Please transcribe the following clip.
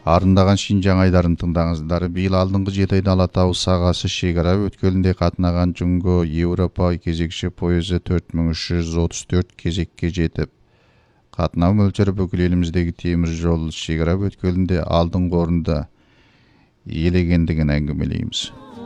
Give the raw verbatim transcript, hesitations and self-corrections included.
Арындаган Шинжаң айдарын тыңдаңыздар. Быйыл алдыңкы жети айда Ала Тау сагасы шекара өткөлүндө катнаган Жунго Европа кезекчи поезу төрт миң үч жүз отуз төрт кезекке жетип, катноо мөлчөрү бүкүл элибиздеги темир жол шекара өткөлүндө алдыңкы орунда ээлегендигин аңгемелейбиз.